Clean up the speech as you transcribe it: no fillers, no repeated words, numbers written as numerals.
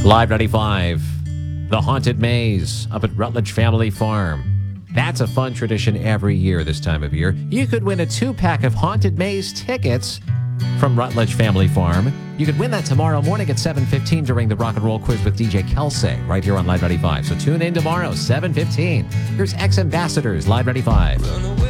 Live 95, the Haunted Maze up at Rutledge Family Farm. That's a fun tradition every year this time of year. You could win a 2-pack of Haunted Maze tickets from Rutledge Family Farm. You could win that tomorrow morning at 7:15 during the Rock and Roll Quiz with DJ Kelsey right here on Live 95. So tune in tomorrow, 7:15. Here's X Ambassadors, Live 95.